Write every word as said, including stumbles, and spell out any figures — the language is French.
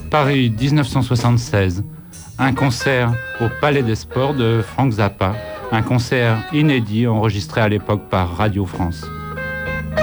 Paris dix-neuf cent soixante-seize, un concert au Palais des Sports de Frank Zappa, un concert inédit enregistré à l'époque par Radio France.